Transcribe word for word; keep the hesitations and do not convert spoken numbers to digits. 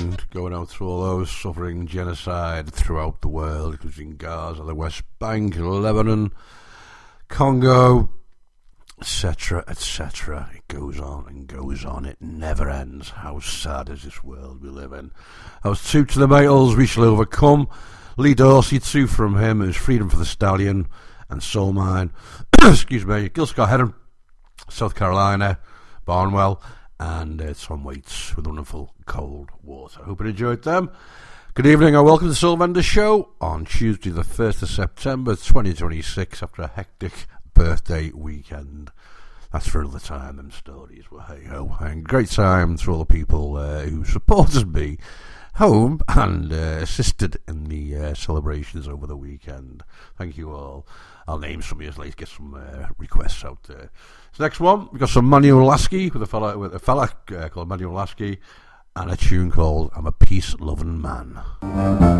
mind going out to all those suffering genocide throughout the world, including Gaza, the West Bank, Lebanon, Congo, et cetera, et cetera. It goes on and goes on. It never ends. How sad is this world we live in? I was two to the Beatles, We Shall Overcome. Lee Dorsey, two from him. It was Freedom for the Stallion and Soul Mine. Excuse me. Gil Scott-Heron, South Carolina, Barnwell, and uh, Tom Waits with Wonderful Cold Water. Hope you enjoyed them. Good evening and welcome to the Soul Vendor Show on Tuesday the first of September twenty twenty-six after a hectic birthday weekend. That's for another time, them stories. Well, hey ho. And great time for all the people uh, who supported me home and uh, assisted in the uh, celebrations over the weekend. Thank you all. I'll name some years later, get some uh, requests out there. So next one, we've got some Manuel Lasky with a fella, with a fella uh, called Manuel Lasky and a tune called I'm a Peace Loving Man.